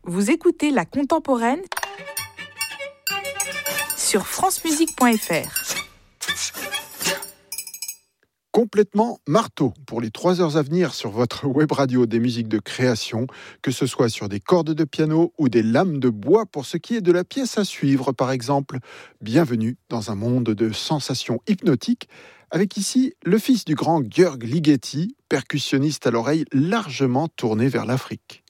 Vous écoutez La Contemporaine sur francemusique.fr. Complètement marteau pour les 3 heures à venir sur votre web radio des musiques de création, que ce soit sur des cordes de piano ou des lames de bois pour ce qui est de la pièce à suivre par exemple. Bienvenue dans un monde de sensations hypnotiques avec ici le fils du grand György Ligeti, percussionniste à l'oreille largement tourné vers l'Afrique.